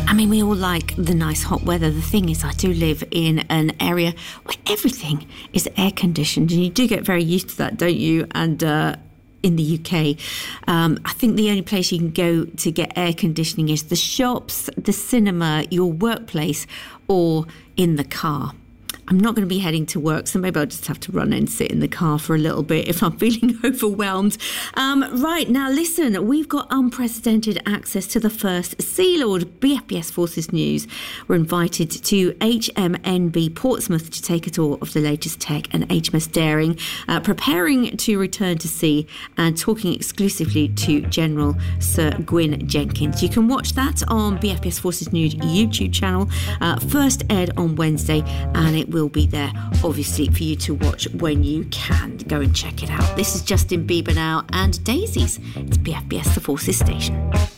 I mean, we all like the nice hot weather. The thing is, I do live in an area where everything is air conditioned, and you do get very used to that, don't you? And in the UK, I think the only place you can go to get air conditioning is the shops, the cinema, your workplace, or in the car. I'm not going to be heading to work, so maybe I'll just have to run and sit in the car for a little bit if I'm feeling overwhelmed. Right, now listen, we've got unprecedented access to the first Sea Lord. BFBS Forces News were invited to HMNB Portsmouth to take a tour of the latest tech, and HMS Daring preparing to return to sea and talking exclusively to General Sir Gwyn Jenkins. You can watch that on BFBS Forces News YouTube channel. First aired on Wednesday, and it will be there, obviously, for you to watch when you can. Go and check it out. This is Justin Bieber now and Daisies. It's BFBS, the Forces station.